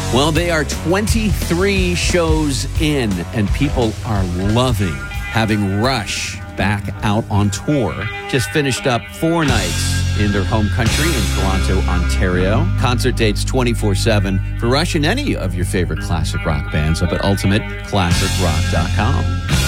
Well, they are 23 shows in, and people are loving having Rush back out on tour. Just finished up 4 nights in their home country in Toronto, Ontario. Concert dates 24/7 for Rush and any of your favorite classic rock bands up at ultimateclassicrock.com.